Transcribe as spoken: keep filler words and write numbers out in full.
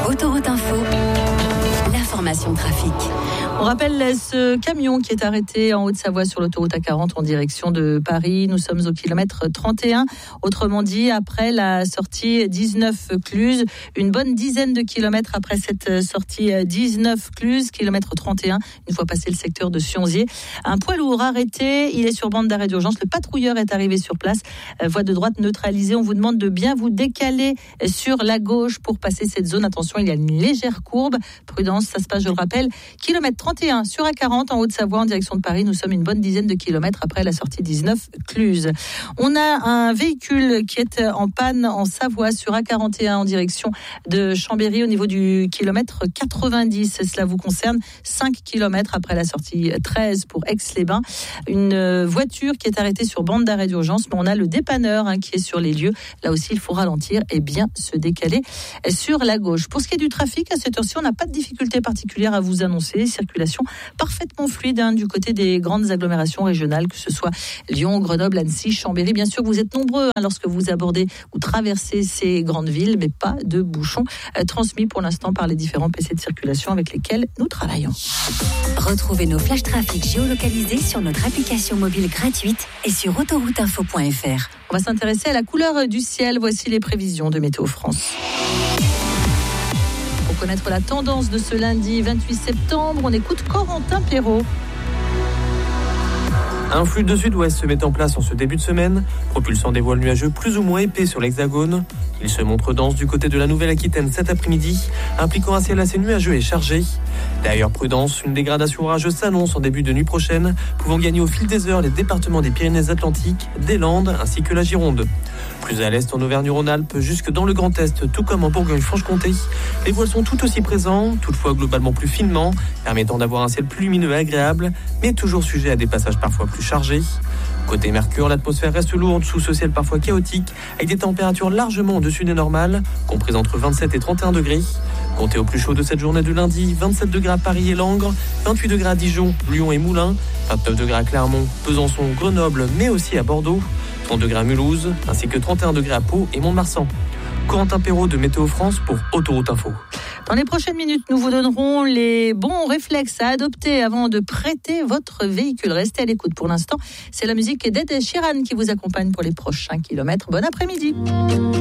Autoroute Info, l'information trafic. On rappelle ce camion qui est arrêté en Haute-Savoie sur l'autoroute A quarante en direction de Paris. Nous sommes au kilomètre trente et un. Autrement dit, après la sortie dix-neuf Cluses, une bonne dizaine de kilomètres après cette sortie dix-neuf Cluses, kilomètre trente et un, une fois passé le secteur de Sionzier. Un poids lourd arrêté, il est sur bande d'arrêt d'urgence. Le patrouilleur est arrivé sur place. Voie de droite neutralisée. On vous demande de bien vous décaler sur la gauche pour passer cette zone. Attention, il y a une légère courbe. Prudence, ça se passe, je le rappelle, kilomètre trente et un sur A quarante en Haute-Savoie en direction de Paris. Nous sommes une bonne dizaine de kilomètres après la sortie dix-neuf Cluses. On a un véhicule qui est en panne en Savoie sur A quarante et un en direction de Chambéry au niveau du kilomètre quatre-vingt-dix. Cela vous concerne, cinq kilomètres après la sortie treize pour Aix-les-Bains. Une voiture qui est arrêtée sur bande d'arrêt d'urgence, mais on a le dépanneur hein, qui est sur les lieux. Là aussi, il faut ralentir et bien se décaler sur la gauche. Pour ce qui est du trafic, à cette heure-ci, on n'a pas de difficulté particulière à vous annoncer. Circulation parfaitement fluide hein, du côté des grandes agglomérations régionales, que ce soit Lyon, Grenoble, Annecy, Chambéry. Bien sûr, vous êtes nombreux hein, lorsque vous abordez ou traversez ces grandes villes, mais pas de bouchons euh, transmis pour l'instant par les différents P C de circulation avec lesquels nous travaillons. Retrouvez nos flashs trafic géolocalisés sur notre application mobile gratuite et sur autoroute info point f r. On va s'intéresser à la couleur du ciel. Voici les prévisions de Météo France. Pour connaître la tendance de ce lundi vingt-huit septembre, on écoute Corentin Perrault. Un flux de sud-ouest se met en place en ce début de semaine, propulsant des voiles nuageux plus ou moins épais sur l'Hexagone. Il se montre dense du côté de la Nouvelle-Aquitaine cet après-midi, impliquant un ciel assez nuageux et chargé. D'ailleurs, prudence, une dégradation orageuse s'annonce en début de nuit prochaine, pouvant gagner au fil des heures les départements des Pyrénées-Atlantiques, des Landes ainsi que la Gironde. Plus à l'est en Auvergne-Rhône-Alpes, jusque dans le Grand Est, tout comme en Bourgogne-Franche-Comté, les voiles sont tout aussi présents, toutefois globalement plus finement, permettant d'avoir un ciel plus lumineux et agréable, mais toujours sujet à des passages parfois plus chargés. Côté Mercure, l'atmosphère reste lourde sous ce ciel parfois chaotique, avec des températures largement au-dessus des normales, comprises entre vingt-sept et trente et un degrés. Comptez au plus chaud de cette journée de lundi, vingt-sept degrés à Paris et Langres, vingt-huit degrés à Dijon, Lyon et Moulins, vingt-neuf degrés à Clermont, Besançon, Grenoble, mais aussi à Bordeaux, trente degrés à Mulhouse, ainsi que trente et un degrés à Pau et Mont-de-Marsan. Corentin Perrault de Météo France pour Autoroute Info. Dans les prochaines minutes, nous vous donnerons les bons réflexes à adopter avant de prêter votre véhicule. Restez à l'écoute pour l'instant. C'est la musique d'Ed Sheeran qui vous accompagne pour les prochains kilomètres. Bon après-midi.